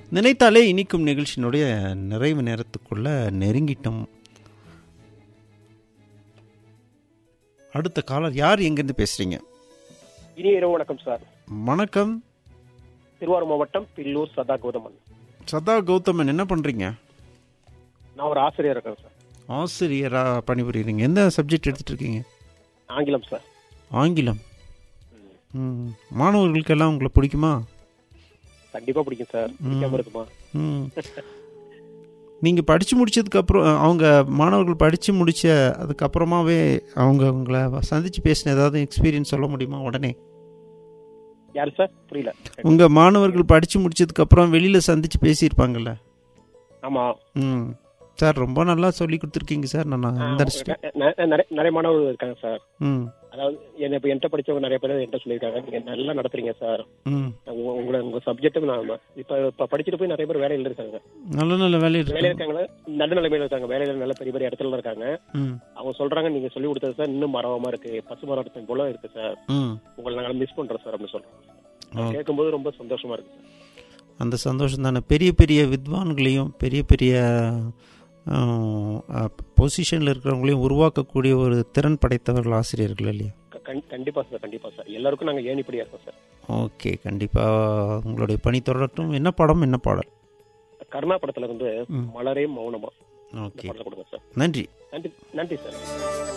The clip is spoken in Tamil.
நினைத்தாலே இனிக்கும் நிகழ்ச்சியினுடைய நிறைவு நேரத்துக்குள்ள நெருங்கிட்டோம். அடுத்த காலர் யார், எங்கேருந்து பேசுறீங்க? இனிய இரவு வணக்கம் சார். வணக்கம். திருவாரூர் மாவட்டம் பில்லூர் சதா கௌதமன். சதா கௌதமன், என்ன பண்றீங்க? நான் ஒரு ஆசிரியர் இருக்கேன் சார். ஆசிரியரா பணிபுரியுறீங்க? எந்த சப்ஜெக்ட் எடுத்துட்டு இருக்கீங்க? ஆங்கிலம் சார். ஆங்கிலம். மாணவர்களுக்கெல்லாம் உங்களை பிடிக்குமா? கண்டிப்பா பிடிக்கும் சார். பிடிக்காம இருக்குமா? நீங்கள் படித்து முடிச்சதுக்கப்புறம், அவங்க மாணவர்கள் படித்து முடிச்ச அதுக்கப்புறமாவே அவங்க உங்களை சந்தித்து பேசின ஏதாவது எக்ஸ்பீரியன்ஸ் சொல்ல முடியுமா உடனே? யாரு சார்? புரியல. உங்கள் மாணவர்கள் படித்து முடிச்சதுக்கப்புறம் வெளியில் சந்தித்து பேசியிருப்பாங்கல்ல? ஆமாம் சார், ரொம்ப நல்லா சொல்லி கொடுத்துருக்கீங்க சார். நான் நிறைய மாணவர்கள் இருக்காங்க சார். அதாவது இப்போ என்கிட்ட படிச்சவங்க நிறைய பேர் என்கிட்ட சொல்லியிருக்காங்க, நீங்க நல்லா நடத்துறீங்க சார், உங்க சப்ஜெக்ட். நான் இப்ப படிச்சுட்டு போய் நிறைய பேர் வேலையில இருக்காங்க. நல்ல நல்ல வேலையில இருக்காங்க, நடுநிலைமையில இருக்காங்க, வேலையில நல்ல பெரிய பெரிய இடத்துல இருக்காங்க. அவங்க சொல்றாங்க, நீங்க சொல்லி கொடுத்தது சார் இன்னும் மரமா இருக்கு, பசு மரம் போல இருக்கு சார், உங்களை நாங்க மிஸ் பண்றோம் சார் அப்படின்னு சொல்றாங்க. கேட்கும்போது ரொம்ப சந்தோஷமா இருக்கு சார். அந்த சந்தோஷம் தானே பெரிய பெரிய வித்வான்களையும் பெரிய பெரிய பொசிஷனில் இருக்கிறவங்களையும் உருவாக்கக்கூடிய ஒரு திறன் படைத்தவர்கள் ஆசிரியர்கள் இல்லையா? கண்டிப்பாக சார், கண்டிப்பாக சார். எல்லாருக்கும் நாங்கள் ஏணிப்படியாக இருக்கோம் சார். ஓகே, கண்டிப்பாக உங்களுடைய பணி தொடரட்டும். என்ன படம், என்ன பாடல்? கருணா படத்துல இருந்து மலரே மௌனமா. ஓகே, கொடுங்க சார். நன்றி. நன்றி சார்.